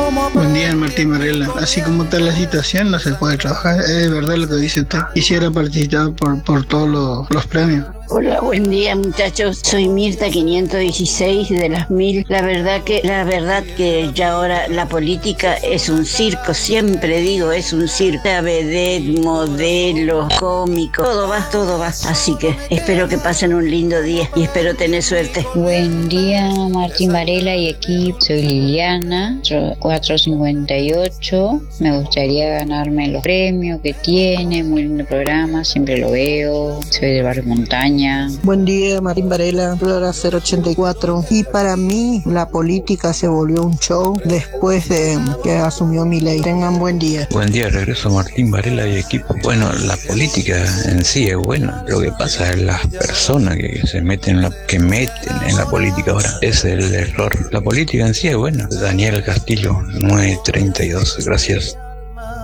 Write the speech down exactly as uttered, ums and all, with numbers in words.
Buen día, Martín Varela. Así como está la situación, no se puede trabajar. Es verdad lo que dice usted. Quisiera participar por, por todos los, los premios. Hola, buen día, muchachos. Soy Mirta quinientos dieciséis de las mil. La verdad que, la verdad que ya ahora la política es un circo. Siempre digo, es un circo. Vedette, modelos, cómicos, todo va, todo va. Así que espero que pasen un lindo día y espero tener suerte. Buen día, Martín Varela y equipo. Soy Liliana, cuatrocientos cincuenta y ocho. Me gustaría ganarme los premios que tiene. Muy lindo programa, siempre lo veo. Soy del barrio Montaña. Buen día, Martín Varela, Flora cero ochenta y cuatro. Y para mí, la política se volvió un show después de que asumió Milei. Tengan buen día. Buen día, regreso Martín Varela y equipo. Bueno, la política en sí es buena. Lo que pasa es las personas que se meten en la, que meten en la política ahora. Ese es el error. La política en sí es buena. Daniel Castillo, nueve treinta y dos. Gracias.